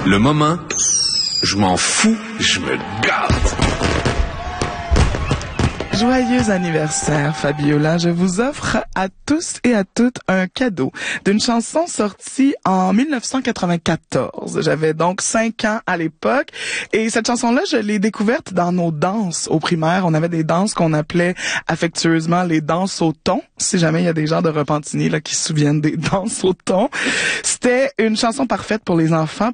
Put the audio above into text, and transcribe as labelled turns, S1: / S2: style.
S1: Le moment, je m'en fous, je me gâte.
S2: Joyeux anniversaire, Fabiola. Je vous offre à tous et à toutes un cadeau d'une chanson sortie en 1994. J'avais donc 5 ans à l'époque. Et cette chanson-là, je l'ai découverte dans nos danses au primaire. On avait des danses qu'on appelait affectueusement les danses au thon. Si jamais il y a des gens de Repentigny là qui se souviennent des danses au thon. C'était une chanson parfaite pour les enfants